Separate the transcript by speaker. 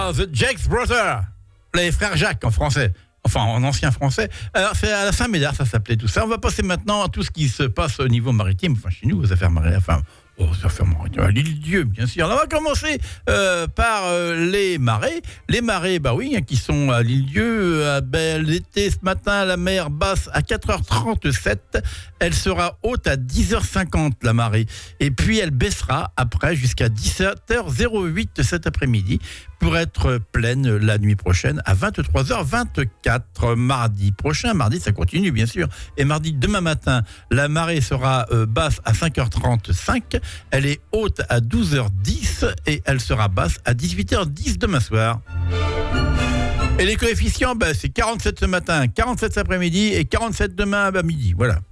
Speaker 1: The Jacks Brothers, les frères Jacques en français. Enfin, en ancien français. Alors, c'est à la Saint-Médard, ça s'appelait tout ça. On va passer maintenant à tout ce qui se passe au niveau maritime, enfin, chez nous, aux affaires maritimes, à l'île-Dieu, bien sûr. Alors, on va commencer par les marées. Les marées, bah oui, qui sont à l'île-Dieu. Elle était ce matin à la mer basse à 4h37. Elle sera haute à 10h50, la marée. Et puis, elle baissera après jusqu'à 17h08 cet après-midi pour être pleine la nuit prochaine à 23h24. Mardi prochain, mardi, ça continue, bien sûr. Et mardi, demain matin, la marée sera basse à 5h35. Elle est haute à 12h10 et elle sera basse à 18h10 demain soir. Et les coefficients, c'est 47 ce matin, 47 cet après-midi et 47 demain à midi. Voilà.